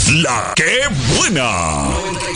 La que buena.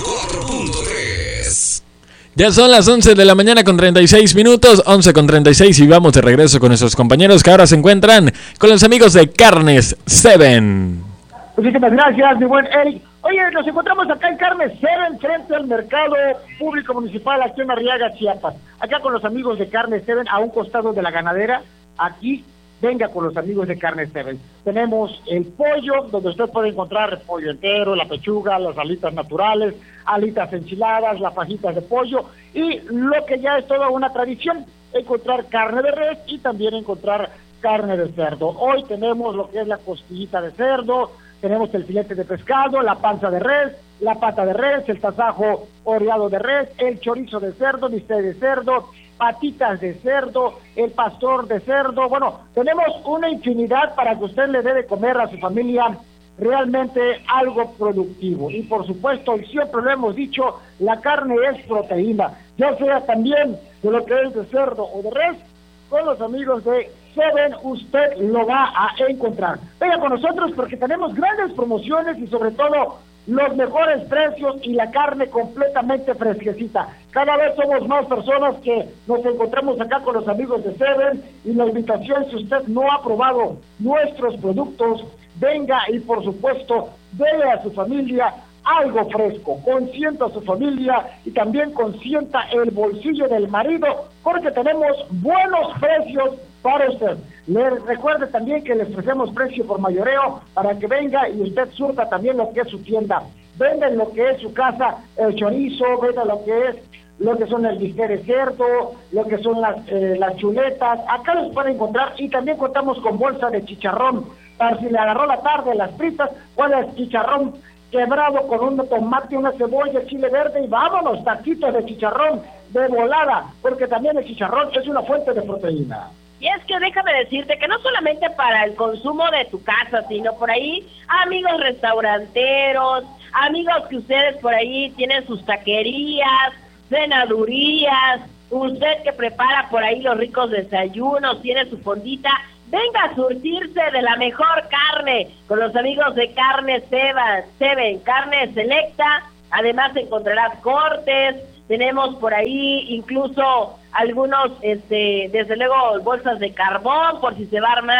94.3. Ya son las 11 de la mañana con 36 minutos, 11 con 36 y vamos de regreso con nuestros compañeros que ahora se encuentran con los amigos de Carnes Seven. Muchísimas gracias, mi buen Eric. Oye, nos encontramos acá en Carnes Seven, frente al mercado público municipal aquí en Arriaga, Chiapas. Acá con los amigos de Carnes Seven, a un costado de la ganadera, aquí. Venga con los amigos de Carnes Seven. Tenemos el pollo, donde usted puede encontrar el pollo entero, la pechuga, las alitas naturales, alitas enchiladas, las fajitas de pollo, y lo que ya es toda una tradición, encontrar carne de res y también encontrar carne de cerdo. Hoy tenemos lo que es la costillita de cerdo, tenemos el filete de pescado, la panza de res, la pata de res, el tasajo oreado de res, el chorizo de cerdo, bistec de cerdo, patitas de cerdo, el pastor de cerdo. Bueno, tenemos una infinidad para que usted le dé de comer a su familia realmente algo productivo. Y por supuesto, y siempre lo hemos dicho, la carne es proteína, ya sea también de lo que es de cerdo o de res. Con los amigos de Seven usted lo va a encontrar. Venga con nosotros porque tenemos grandes promociones y sobre todo los mejores precios y la carne completamente fresquecita. Cada vez somos más personas que nos encontramos acá con los amigos de Seven, y la invitación, si usted no ha probado nuestros productos, venga y por supuesto dele a su familia algo fresco, consienta a su familia y también consienta el bolsillo del marido, porque tenemos buenos precios para usted. Le recuerde también que le ofrecemos precio por mayoreo para que venga y usted surta también lo que es su tienda. Venda en lo que es su casa el chorizo, venda lo que son el bistec de cerdo, lo que son las chuletas. Acá los puede encontrar, y también contamos con bolsa de chicharrón para si le agarró la tarde las fritas, el chicharrón quebrado con un tomate, una cebolla, chile verde, y vámonos, taquitos de chicharrón de volada, porque también el chicharrón es una fuente de proteína. Y es que déjame decirte que no solamente para el consumo de tu casa, sino por ahí, amigos restauranteros, amigos que ustedes por ahí tienen sus taquerías, cenadurías, usted que prepara por ahí los ricos desayunos, tiene su fondita, venga a surtirse de la mejor carne con los amigos de Carnes Seven, carne selecta. Además encontrarás cortes, tenemos por ahí incluso algunos, desde luego, bolsas de carbón por si se va a armar